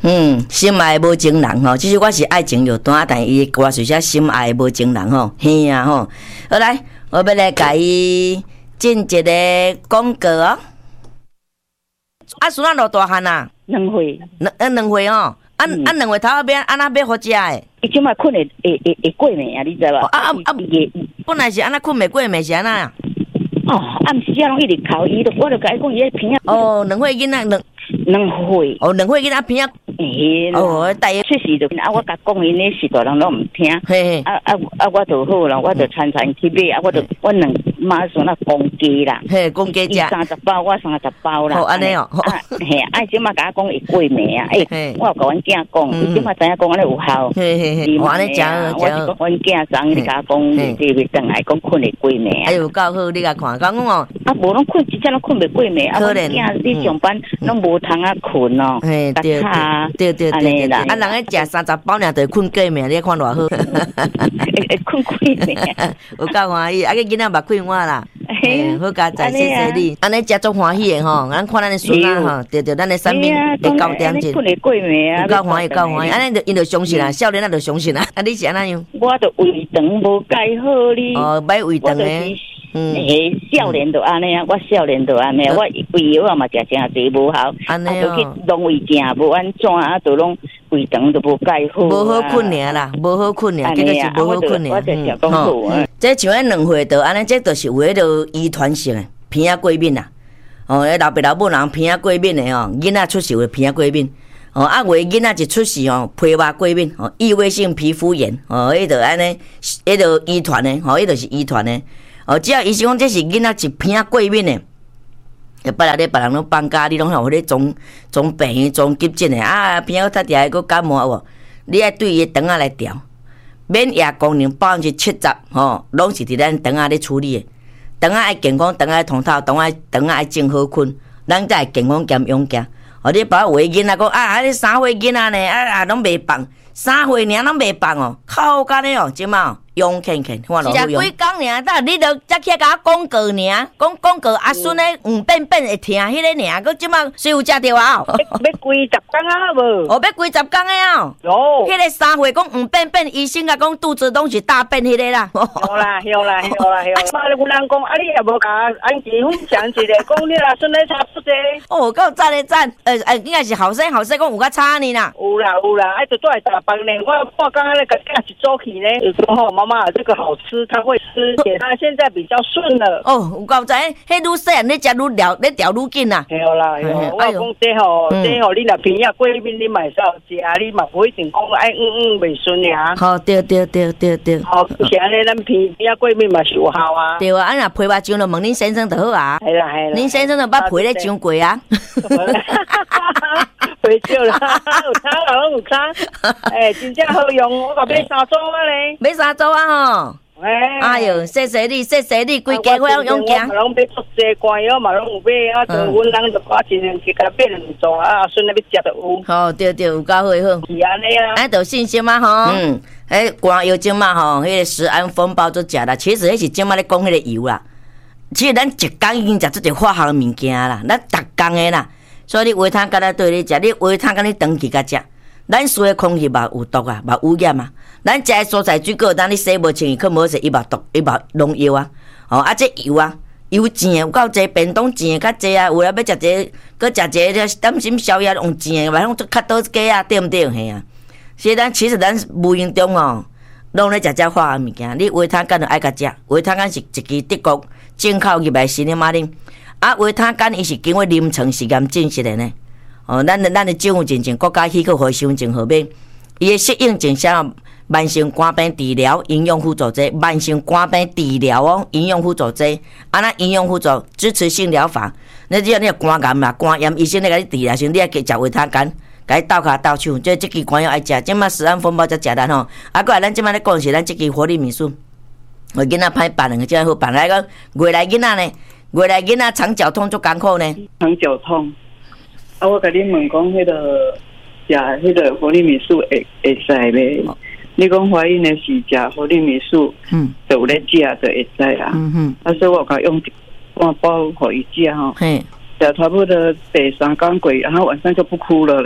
心爱无情人吼，其实我是爱情有单，但伊歌词写心爱无情人吼，嘿啊吼。好来，我要来甲伊进一个广告哦。啊，孙仔偌大汉啊 2岁。 2岁哦。2岁头仔要安那要好食诶？ 伊即摆困会过暝啊，你知无？ 本来是安那困袂过暝是安那啊？ 暗时啊拢一直哭，我就甲伊讲伊个鼻啊。 2岁囡仔2 岁。 2岁囡仔鼻啊。 带伊出事就我甲讲，因咧是大人拢毋听。我就好啦，我就参去买，我两妈孙仔公鸡啦。 公鸡食。 30包，我30包啦。 安尼哦。 即摆甲我讲会过暝啊。我有甲阮囝讲，伊即摆知影讲安尼有效。 我安尼食。 我是讲阮囝昨日甲讲，你回转来讲困会过暝啊。 哎呦，够好，你甲看，讲哦。 无拢困，真正拢困袂过暝啊。可能你上班拢无通啊困哦。 对。对，啊，人个食30包尔，就困过暝，你看偌好。 困过暝， 有够欢喜，啊个囡仔目开花啦。好佳哉，谢谢你，安尼食足欢喜的吼，咱看咱的孙仔吼，对，咱的产品会高点子。 困会过暝啊， 有够欢喜，够欢喜，安尼就因就相信啦，少年仔就相信啦。啊，你是安怎样？ 我着胃肠无解好哩。 买胃肠的。 少年就安尼啊，我少年就安尼，我胃药嘛食诚济无效，就去弄胃镜无安怎啊，就拢胃肠就无解好。 无好困尔啦，无好困尔，这个是无好困尔。 我就食讲好啊。 这像咱2岁就安尼，这就是有迄个遗传性的鼻仔过敏啦。老爸老母人鼻仔过敏的囡仔出事有鼻仔过敏。有的囡仔一出世皮肉过敏，异位性皮肤炎，迄就安尼，迄就遗传的，迄就是遗传的。只要医生讲这是囡仔一鼻仔过敏的，别来咧别人拢放假，你拢有咧总病院总急诊的鼻仔塌掉个感冒有无？你爱对伊肠仔来调，免疫功能70%拢是伫咱肠仔咧处理的。肠仔爱健康，肠仔爱通透，肠仔爱真好困，咱才会健康兼勇敢。你爸有诶囡仔讲你3岁囡仔呢拢袂放，3岁尔拢袂放哦，靠干呢哦，即嘛勇看看，看落去用。是几工尔，但你著才起来甲我广告尔，广告阿孙诶黄便便会听迄个尔，佮即嘛是有食着啊？ 要几10工啊无？ 要几10工诶啊？哦，迄个3岁讲黄便便，医生甲讲肚子拢是大便迄个啦。 有啦。妈，有人讲你也无甲安吉分享一个，讲你阿孙咧差不多。 够赞诶赞，应该是后生讲有较差呢啦。 有啦，就做来打饭呢。我半工咧甲囝一早起呢，就说妈妈这个好吃，他会吃，且他现在比较顺了。 有够赞，迄愈细汉你食愈聊，你调愈紧啦。 有啦，我讲这吼，你若鼻仔过敏，你嘛会使食，你嘛不一定讲爱袂顺呀。 好，对。 好，像咧咱鼻仔过敏嘛是有效啊。 对啊，若皮肉上就问恁先生就好啊。 系啦。 恁先生就捌皮咧上过啊。 袂少啦，有差啦，拢有差。真正好用，我甲买3组啊咧。 买3组啊吼。哎呦，谢谢你，规家伙用行。 嘛拢买足济罐药，嘛拢有买，就阮人就花钱去甲买2组啊，孙那要食就有。好， 对，有够好。 是安尼啊。 就信心嘛吼。肝药精嘛吼，迄个食安风暴做食啦，其实迄是即马咧讲迄个油啦。其实咱一工已经食出一化学物件啦，咱逐工的啦。所以你维他干对你食，你维他干你长期甲食，咱吸的空气嘛有毒啊，嘛污染啊。咱食的蔬菜水果，当你洗无清，可无说伊嘛毒，伊嘛农药啊。这油啊，油煎的有够济，便当煎的较济啊。有啦要食一个，佮食一个点心宵夜用煎的，嘛拢做较多鸡啊，对毋对？嘿啊。所以其实咱无形中拢咧食化学物件。你维他干就爱甲食，维他干是一支德国进口入来新的马林。维他干伊是经过临床实验证实的呢。咱的政府进行国家许可回收证号码，伊的适应症啥？慢性肝病治疗营养辅助剂，慢性肝病治疗营养辅助剂，那营养辅助支持性疗法。你只要你肝癌啦、肝炎，医生咧甲你治疗时，你要加食维他干，甲伊倒脚倒手，这支肝药爱食。即马食安风暴才食咱吼。过来咱即马咧讲是咱即支活力米素，我囡仔歹办两个，即好办来个月来囡仔呢。月来囡仔肠绞痛足艰苦呢。 肠绞痛，我甲你问讲，迄个食迄个活力米素会使咧？你讲怀孕的是食活力米素，就有咧食就会使啦。所以我甲用半包互伊食吼，食差不多第3工过，然后晚上就不哭了嘞。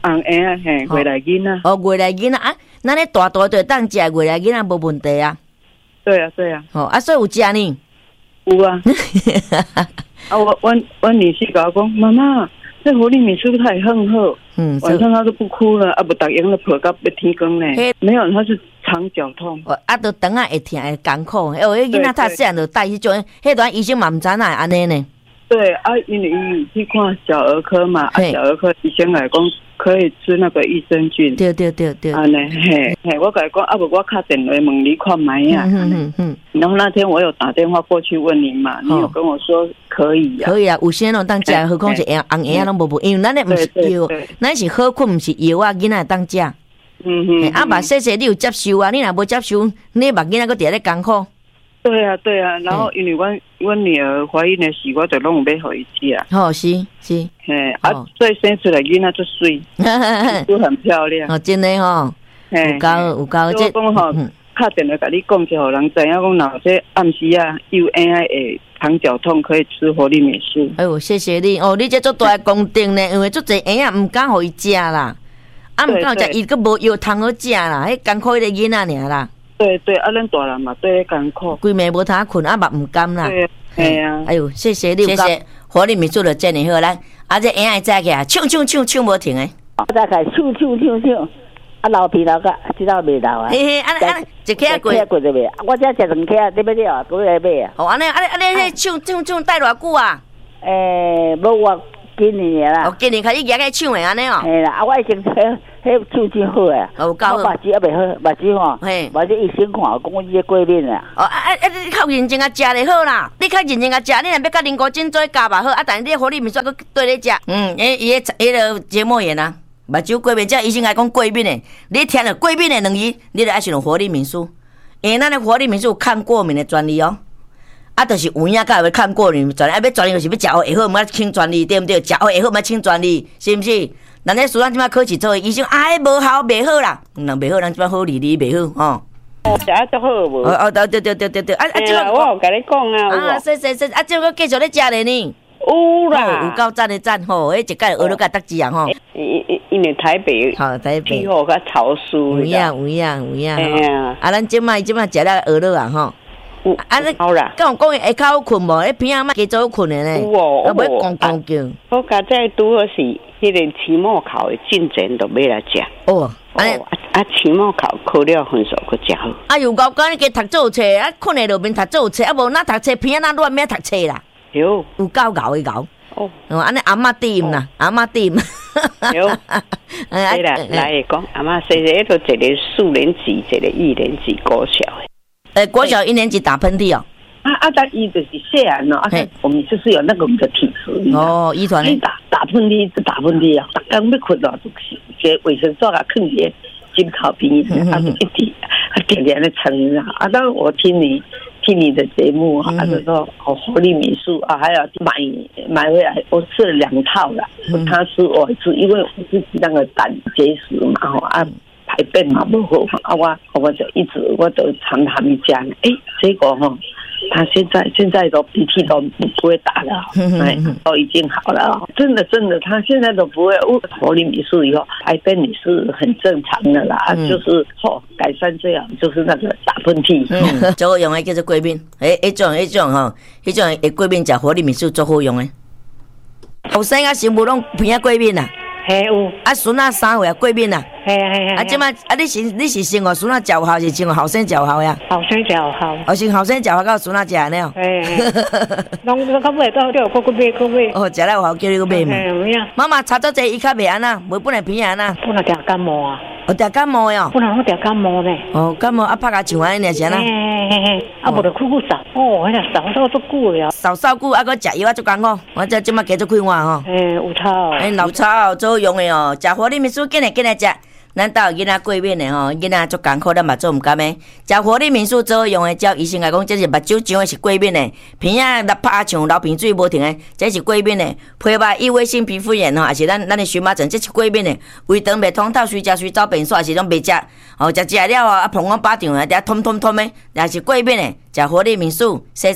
红蚵啊，嘿，外来囡仔。 哦，外来囡仔啊，咱咧大大就当食外来囡仔无问题啊。 对啊，对啊。 哦，啊，所以有食呢？ 有啊。啊，我女婿甲我讲，妈妈，这活力米是不是太很好？晚上他都不哭了，啊，不打烊了，抱到要天光呢。没有，他是肠绞痛。 啊，都肠啊会痛会艰苦。哎，迄囡仔太细汉就带迄种，迄段医生嘛唔知哪会安尼呢。 对啊，因为伊去看小儿科嘛，啊，小儿科医生来讲可以吃那个益生菌。 对。 啊呢，嘿，我甲伊讲，啊不，我敲电话问你看卖啊。然后那天我有打电话过去问你嘛，你有跟我说可以啊。 可以啊，有些人当食，何况是红蚵仔拢无，因为咱咧毋是药，咱是好困，毋是药啊，囡仔当食。啊，目细细你有接受啊？你若无接受，你目囡仔佫伫咧艰苦。 对啊，然后因为我女儿怀孕的时，我就拢有要互伊食。 哦，是， 嘿，啊，所以生出来囡仔就水，都很漂亮。 哦，真的吼，有够， 这讲吼，敲电话甲你讲，就互人知影讲，若这暗时啊，有 AI 会肠绞痛，可以吃活力美素。 哎呦，谢谢你哦，你这做大功德呢，因为做侪婴仔唔敢互伊食啦，啊，唔敢食，伊佫无药通好食啦，迄艰苦迄个囡仔尔啦。 对，啊，咱大人嘛对艰苦， 规暝无通困，啊，目唔甘啦。 对啊。 哎呦，谢谢你，谢谢。活力米做得真好，咱啊，这婴仔早起啊，唱无停诶。 早起唱，啊，老皮老个，知道未老啊？ 嘿，安一客过就未，我只食两客，你要了，过来买啊。 哦，安尼，唱带偌久啊？ 无我今年啦。 哦，今年开始举个唱诶，安尼哦。 嘿啦，啊，我已经迄唱真好诶。 哦，够好。 目睭还未好，目睭吼，目睭医生看，讲我这过敏啊。 哦，你较认真啊，食就好啦。你较认真啊，食，你若要甲林国珍做加嘛好，啊，但是你活力面煞佫对咧食。伊个节目员啊，目睭过敏，这医生来讲过敏诶，你听了过敏诶两字，你就爱使用活力面素，因为咱的活力面素有抗过敏的专利哦。啊，就是有影甲会抗过敏专利，啊，要专利就是要食好会好，毋要请专利，对毋对？食好会好，毋要请专利，是毋是？咱咧苏咱即摆考试做医生，无好袂好啦，人袂好，咱即摆好哩袂好吼。 食啊，足好无？ 对，啊， 即摆我有甲你讲啊， 是，啊，即个继续咧食咧呢？ 有啦， 有够赞的赞吼，迄一届学了甲得志啊吼。 因为台北，气候较潮湿。有影。 啊，咱即摆食了学了啊吼。啊，你讲下口较好困无？迄片仔加做好困的呢？ 有哦， 啊，要讲叫。 我家在拄好是迄个期末考的进前都要来食。 哦， 啊，期末考考了分数佫真好。 啊，又讲加读做册，啊，困在路边读做册，啊，无哪读册片仔哪乱免读册啦。有够熬的熬。哦，安尼阿嬷点啦，阿嬷点。 有，对啦，来讲阿嬷细细都一个4年级，一个1年级国小的。 国小1年级打喷嚏哦。 但伊就是细汉哦，我们就是有那个体质。哦， 遗传。 打喷嚏啊，逐工要困了，就是这卫生纸啊，放伫枕头边，啊，就一直点点的撑啊。啊，当我听你的节目啊，就说活力美术啊，还要买回来，我吃了2套啦。他吃我吃，因为我自己那个胆结石嘛，啊。排便嘛不好啊，我就一直我都常他们讲，结果他现在都鼻涕都不会打了，都已经好了，真的，他现在都不会。活力米素以后排便也是很正常的啦，就是改善这样，就是那个打喷嚏。 最好用的叫做过敏，迄种会过敏，食活力米素最好用的。后生啊，全部拢鼻仔过敏啦。 嘿有。 啊，孙仔3岁啊过敏啦。 嘿。 啊，即摆啊，你是生活孙仔食有效，是生活后生食有效呀？ 后生食有效。哦， 是后生食效，到孙仔食安尼哦。 嘿。拢到尾到了，搁买。 哦，食了有效，叫你搁买嘛。妈妈查做者伊较袂安那，无本来鼻安那。 本来定感冒啊。 哦，定感冒哟。 本来我定感冒呢。 哦，感冒啊，拍甲像安尼尔是安那。 嘿。啊，无就哭扫。哦，迄个扫到足久了。扫久啊，搁食药啊，足艰苦。我即摆加足快活吼。 有草。 老草最好用的哦，食活力面素，紧来食。咱兜囡仔过敏的吼，囡仔足艰苦，咱嘛做毋甘的。食活力面素最好用的，照医生来讲，这是目睭上的是过敏的，鼻仔若拍像流鼻水无停的，这是过敏的。皮肤异位性皮肤炎吼，也是咱的荨麻疹，这是过敏的。胃肠袂通透，随食随走便煞，是拢袂食。食了啊，膀胱巴胀啊，遐通的，也是过敏的。食活力面素，细细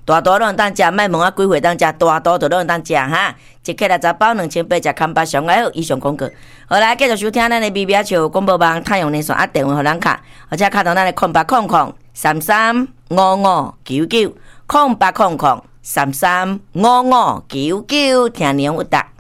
大多拢当食，莫问我几岁当食，大多都拢当食哈。一克60包2800只康巴上爱好以上广告。好来继续收听咱的微微笑广播网太阳连线电话互咱卡，而且卡到咱的08003355990800335599，听年有答。